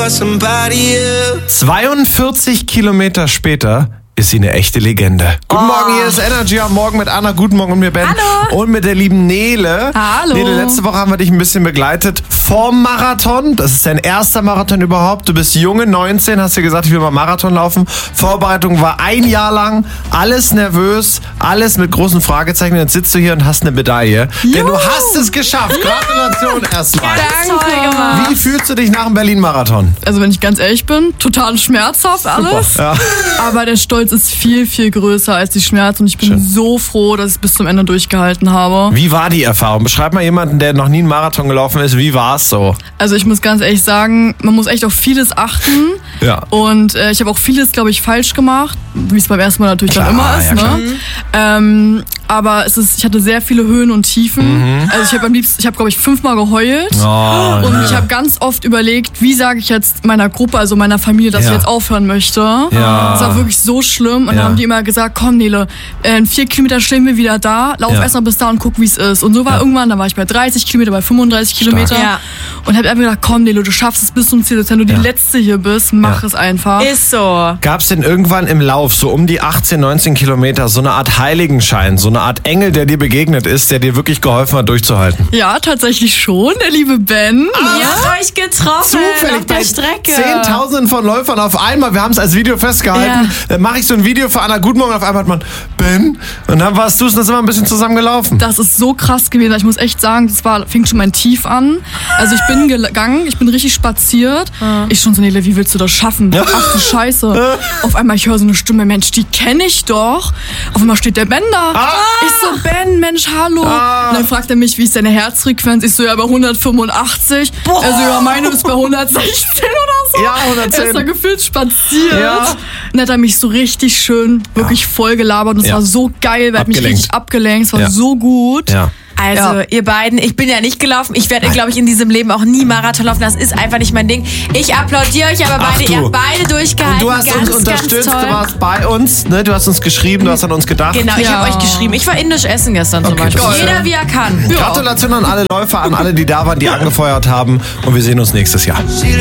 somebody else. 42 Kilometer später ist sie eine echte Legende. Guten Morgen, hier ist Energy am Morgen mit Anna. Guten Morgen und mir Ben. Hallo. Und mit der lieben Nele. Hallo. Nele, letzte Woche haben wir dich ein bisschen begleitet vorm Marathon. Das ist dein erster Marathon überhaupt. Du bist junge, 19, hast dir gesagt, ich will mal Marathon laufen. Vorbereitung war 1 Jahr lang. Alles nervös, alles mit großen Fragezeichen. Jetzt sitzt du hier und hast eine Medaille. Denn du hast es geschafft. Gratulation erstmal. Danke. Wie fühlst du dich nach dem Berlin-Marathon? Also wenn ich ganz ehrlich bin, total schmerzhaft alles. Ja. Aber der Stolz ist viel, viel größer als die Schmerzen. Und ich bin so froh, dass ich es bis zum Ende durchgehalten habe. Wie war die Erfahrung? Beschreib mal jemanden, der noch nie einen Marathon gelaufen ist. Wie war es so? Also ich muss ganz ehrlich sagen, man muss echt auf vieles achten. Ja. Und ich habe auch vieles, glaube ich, falsch gemacht. Wie es beim ersten Mal natürlich Klar, dann immer ist. ja, Ne? Aber ich hatte sehr viele Höhen und Tiefen. Also ich habe glaube ich 5-mal geheult. Und ich habe ganz oft überlegt, wie sage ich jetzt meiner Gruppe, also meiner Familie, dass ich jetzt aufhören möchte. Ja. Das war wirklich so schlimm. Und dann haben die immer gesagt, komm Nele, in 4 Kilometer stehen wir wieder da, lauf erstmal bis da und guck, wie es ist. Und so war irgendwann, dann war ich bei 30 Kilometer, bei 35 Kilometer. Ja. Und habe einfach gedacht, komm Nele, du schaffst es bis zum Ziel. Wenn du die Letzte hier bist, mach es einfach. Ist so. Gab es denn irgendwann im Lauf, so um die 18, 19 Kilometer, so eine Art Heiligenschein, so eine Art Engel, der dir begegnet ist, der dir wirklich geholfen hat, durchzuhalten? Ja, tatsächlich schon, der liebe Ben. Ihr habt euch getroffen Zufällig auf der bei Strecke. Zehntausenden von Läufern auf einmal. Wir haben es als Video festgehalten. Dann mache ich so ein Video für Anna. Guten Morgen. Auf einmal hat man Ben. Und dann warst du es und dann sind wir ein bisschen zusammen gelaufen. Das ist so krass gewesen. Ich muss echt sagen, fing schon mein Tief an. Also ich bin gegangen, ich bin richtig spaziert. Ich schon so, Nele, wie willst du das schaffen? Ach du Scheiße. Auf einmal, ich höre so eine Stimme, Mensch, die kenne ich doch. Auf einmal steht der Ben da. Ich so, Ben, Mensch, hallo. Und dann fragt er mich, wie ist deine Herzfrequenz? Ich so, ja, bei 185. Also ja, meine ist bei 116 oder so. Ja, 110. Er ist da gefühlt spaziert. Ja. Und dann hat er mich so richtig schön, wirklich voll gelabert. Und es war so geil, er hat mich richtig abgelenkt. Es war so gut. Ja. Also, ihr beiden, ich bin ja nicht gelaufen. Ich werde, glaube ich, in diesem Leben auch nie Marathon laufen. Das ist einfach nicht mein Ding. Ich applaudiere euch aber beide. Ihr habt beide durchgehalten. Du hast ganz, uns unterstützt, ganz toll. du warst bei uns, ne? Du hast uns geschrieben, du hast an uns gedacht. Genau, ich habe euch geschrieben. Ich war indisch essen gestern zum Beispiel. toll. Jeder wie er kann. Gratulation an alle Läufer, an alle, die da waren, die angefeuert haben. Und wir sehen uns nächstes Jahr.